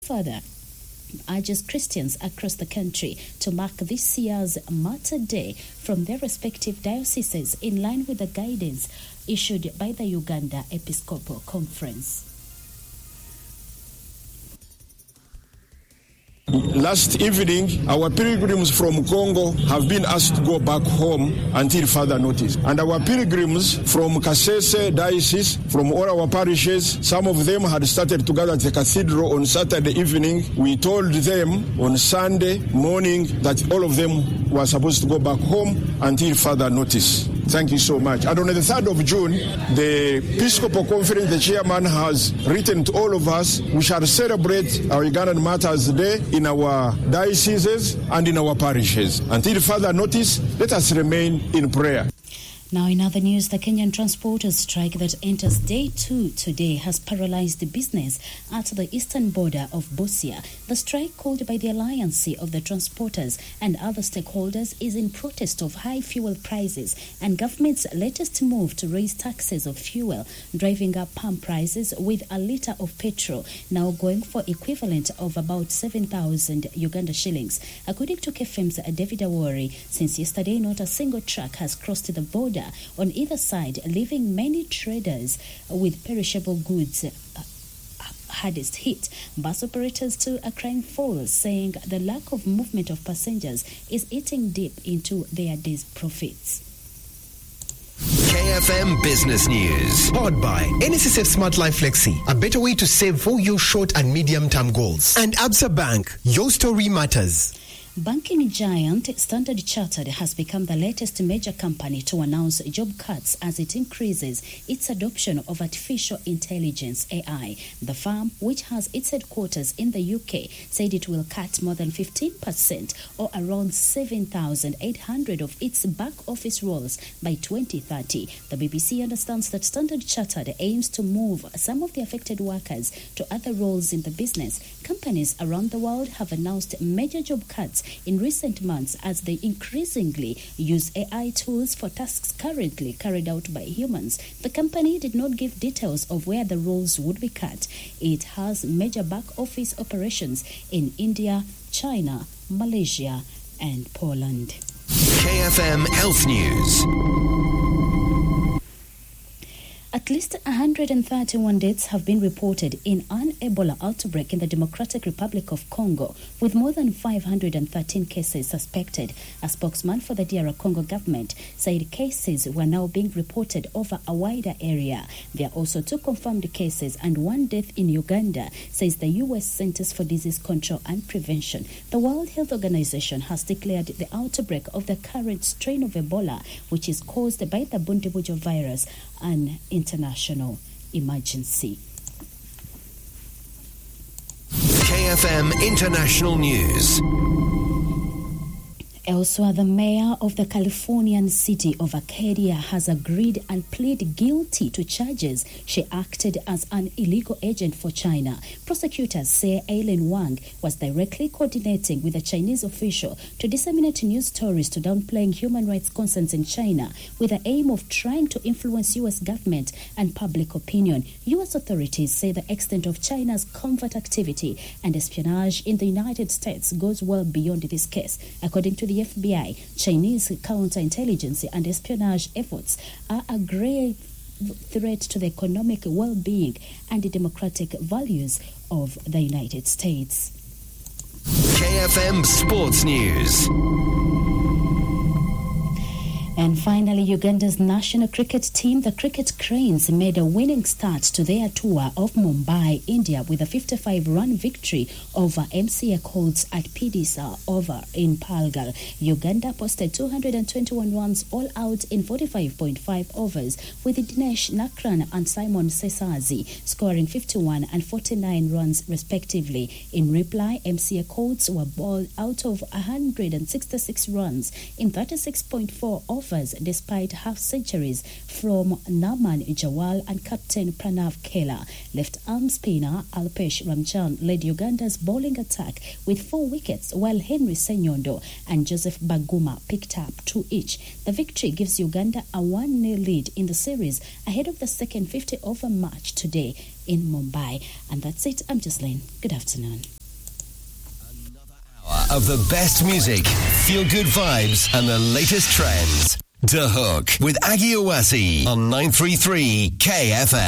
further urges Christians across the country to mark this year's Martyr Day from their respective dioceses in line with the guidance issued by the Uganda Episcopal Conference. Last evening, our pilgrims from Congo have been asked to go back home until further notice. And our pilgrims from Kasese Diocese, from all our parishes, some of them had started to gather at the cathedral on Saturday evening. We told them on Sunday morning that all of them were supposed to go back home until further notice. Thank you so much. And on the 3rd of June, the Episcopal Conference, the chairman, has written to all of us, we shall celebrate our Ugandan Martyrs Day in our dioceses and in our parishes. Until further notice, let us remain in prayer. Now, in other news, the Kenyan transporters strike that enters day 2 today has paralyzed the business at the eastern border of Busia. The strike, called by the Alliance of the Transporters and other stakeholders, is in protest of high fuel prices and government's latest move to raise taxes of fuel, driving up pump prices, with a litre of petrol now going for equivalent of about 7,000 Uganda shillings. According to KFM's David Awori, since yesterday, not a single truck has crossed the border on either side, leaving many traders with perishable goods hardest hit. Bus operators too are crying foul, saying the lack of movement of passengers is eating deep into their day's profits. KFM Business News. Powered by NSSF Smart Life Flexi, a better way to save for your short and medium-term goals. And Absa Bank, your story matters. Banking giant Standard Chartered has become the latest major company to announce job cuts as it increases its adoption of artificial intelligence (AI). The firm, which has its headquarters in the UK, said it will cut more than 15% or around 7,800 of its back office roles by 2030. The BBC understands that Standard Chartered aims to move some of the affected workers to other roles in the business. Companies around the world have announced major job cuts in recent months as they increasingly use AI tools for tasks currently carried out by humans. The company did not give details of where the roles would be cut. It has major back office operations in India, China, Malaysia, and Poland. KFM Health News. At least 131 deaths have been reported in an Ebola outbreak in the Democratic Republic of Congo, with more than 513 cases suspected. A spokesman for the DR Congo government said cases were now being reported over a wider area. There are also 2 confirmed cases and 1 death in Uganda, says the U.S. Centers for Disease Control and Prevention. The World Health Organization has declared the outbreak of the current strain of Ebola, which is caused by the Bundibugyo virus, an international emergency. KFM International News. Elsewhere, the mayor of the Californian city of Arcadia has agreed and pleaded guilty to charges she acted as an illegal agent for China. Prosecutors say Aileen Wang was directly coordinating with a Chinese official to disseminate news stories to downplaying human rights concerns in China with the aim of trying to influence U.S. government and public opinion. U.S. authorities say the extent of China's covert activity and espionage in the United States goes well beyond this case. According to the FBI, Chinese counterintelligence and espionage efforts are a grave threat to the economic well-being and the democratic values of the United States. KFM Sports News. And finally, Uganda's national cricket team, the Cricket Cranes, made a winning start to their tour of Mumbai, India, with a 55-run victory over MCA Colts at Pidisa Over in Palghar. Uganda posted 221 runs all out in 45.5 overs, with Dinesh Nakran and Simon Sesazi scoring 51 and 49 runs respectively. In reply, MCA Colts were bowled out of 166 runs in 36.4 overs, despite half-centuries from Naman Jawal and captain Pranav Kela. Left-arm spinner Alpesh Ramchan led Uganda's bowling attack with 4 wickets, while Henry Senyondo and Joseph Baguma picked up 2 each. The victory gives Uganda a 1-0 lead in the series ahead of the second 50-over match today in Mumbai. And that's it. I'm Jocelyn. Good afternoon. of the best music, feel-good vibes, and the latest trends. The Hook with Aggie Owasi on 933 KFM.